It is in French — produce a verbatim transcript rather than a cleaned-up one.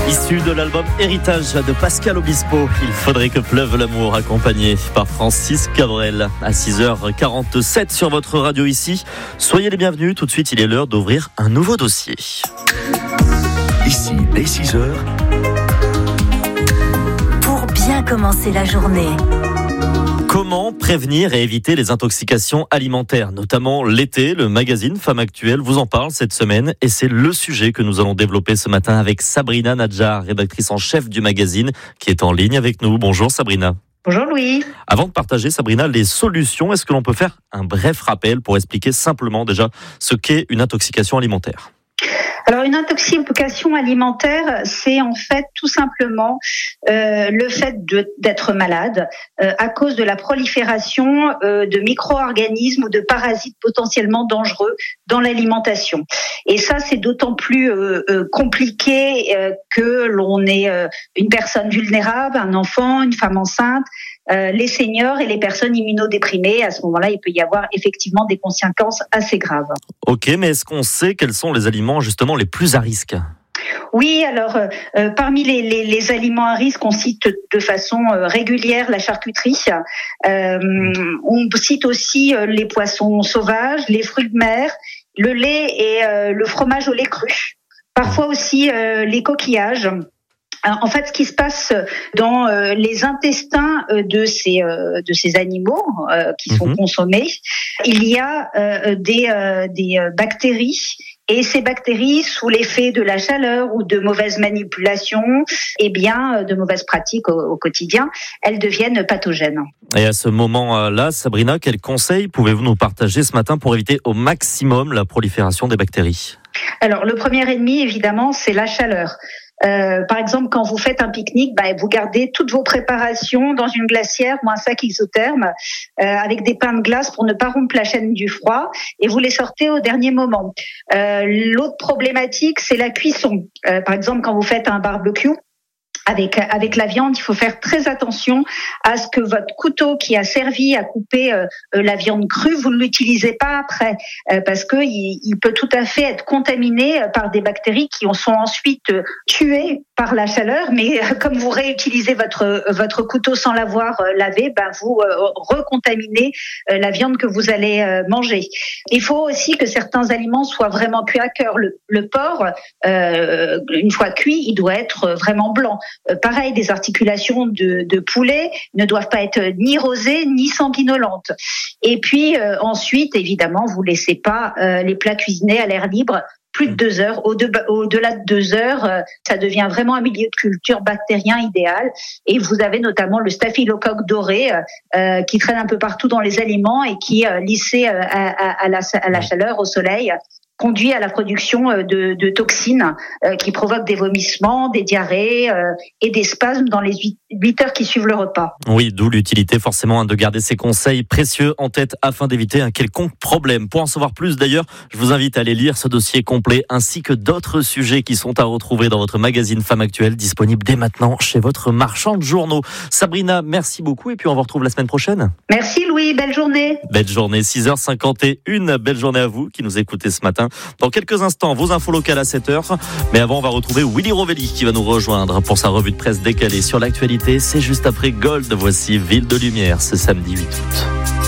Issu de l'album Héritage de Pascal Obispo, Il faudrait que pleuve l'amour, accompagné par Francis Cabrel. À six heures quarante-sept sur votre radio ici. Soyez les bienvenus, tout de suite il est l'heure d'ouvrir un nouveau dossier. Ici, dès six heures. Pour bien commencer la journée. Comment prévenir et éviter les intoxications alimentaires, notamment l'été? Le magazine Femme Actuelle vous en parle cette semaine et c'est le sujet que nous allons développer ce matin avec Sabrina Nadjar, rédactrice en chef du magazine, qui est en ligne avec nous. Bonjour Sabrina. Bonjour Louis. Avant de partager, Sabrina, les solutions, est-ce que l'on peut faire un bref rappel pour expliquer simplement déjà ce qu'est une intoxication alimentaire? Alors une intoxication alimentaire, c'est en fait tout simplement euh, le fait de, d'être malade euh, à cause de la prolifération euh, de micro-organismes ou de parasites potentiellement dangereux dans l'alimentation. Et ça, c'est d'autant plus euh, euh, compliqué euh, que l'on est euh, une personne vulnérable, un enfant, une femme enceinte, euh, les seniors et les personnes immunodéprimées. À ce moment-là, il peut y avoir effectivement des conséquences assez graves. Ok, mais est-ce qu'on sait quels sont les aliments justement les plus à risque? Oui, alors euh, parmi les, les, les aliments à risque, on cite de façon euh, régulière la charcuterie. Euh, on cite aussi euh, les poissons sauvages, les fruits de mer, le lait et euh, le fromage au lait cru. Parfois aussi euh, les coquillages. En fait, ce qui se passe dans euh, les intestins euh, de ces euh, de ces animaux euh, qui sont mmh. consommés, il y a euh, des euh, des bactéries. Et ces bactéries, sous l'effet de la chaleur ou de mauvaises manipulations, eh bien, de mauvaises pratiques au, au quotidien, elles deviennent pathogènes. Et à ce moment-là, Sabrina, quels conseils pouvez-vous nous partager ce matin pour éviter au maximum la prolifération des bactéries? Alors, le premier ennemi, évidemment, c'est la chaleur. Euh, par exemple, quand vous faites un pique-nique, bah, vous gardez toutes vos préparations dans une glacière ou un sac isotherme euh, avec des pains de glace pour ne pas rompre la chaîne du froid et vous les sortez au dernier moment. Euh, l'autre problématique, c'est la cuisson. Euh, par exemple, quand vous faites un barbecue, Avec avec la viande, il faut faire très attention à ce que votre couteau qui a servi à couper euh, la viande crue, vous ne l'utilisez pas après, euh, parce que il, il peut tout à fait être contaminé par des bactéries qui sont ensuite euh, tuées par la chaleur. Mais euh, comme vous réutilisez votre votre couteau sans l'avoir euh, lavé, ben vous euh, recontaminez euh, la viande que vous allez euh, manger. Il faut aussi que certains aliments soient vraiment cuits à cœur. Le, le porc, euh, une fois cuit, il doit être vraiment blanc. Euh, pareil, des articulations de, de poulet ne doivent pas être ni rosées ni sanguinolentes. Et puis euh, ensuite, évidemment, vous laissez pas euh, les plats cuisinés à l'air libre plus de deux heures. Au-delà de deux heures, euh, ça devient vraiment un milieu de culture bactérien idéal. Et vous avez notamment le staphylocoque doré euh, qui traîne un peu partout dans les aliments et qui, euh, lissé euh, à, à, à, la, à la chaleur, au soleil, conduit à la production de, de toxines euh, qui provoquent des vomissements, des diarrhées euh, et des spasmes dans les huit heures qui suivent le repas. Oui, d'où l'utilité forcément de garder ces conseils précieux en tête afin d'éviter un quelconque problème. Pour en savoir plus d'ailleurs, je vous invite à aller lire ce dossier complet ainsi que d'autres sujets qui sont à retrouver dans votre magazine Femme Actuelle, disponible dès maintenant chez votre marchand de journaux. Sabrina, merci beaucoup et puis on vous retrouve la semaine prochaine. Merci Louis, belle journée. Belle journée, six heures cinquante et une, belle journée à vous qui nous écoutez ce matin. Dans quelques instants, vos infos locales à sept heures. Mais avant, on va retrouver Willy Rovelli qui va nous rejoindre pour sa revue de presse décalée sur l'actualité. C'est juste après Gold. Voici Ville de Lumière ce samedi huit août.